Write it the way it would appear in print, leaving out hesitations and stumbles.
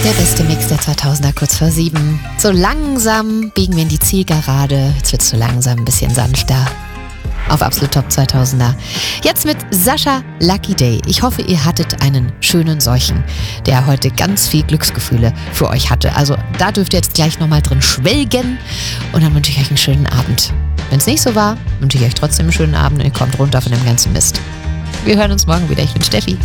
Der beste Mix der 2000er, kurz vor 7. So langsam biegen wir in die Zielgerade. Jetzt wird es so langsam ein bisschen sanfter. Auf Absolut Top 2000er. Jetzt mit Sascha Lucky Day. Ich hoffe, ihr hattet einen schönen solchen, der heute ganz viel Glücksgefühle für euch hatte. Also da dürft ihr jetzt gleich nochmal drin schwelgen. Und dann wünsche ich euch einen schönen Abend. Wenn es nicht so war, wünsche ich euch trotzdem einen schönen Abend und ihr kommt runter von dem ganzen Mist. Wir hören uns morgen wieder. Ich bin Steffi.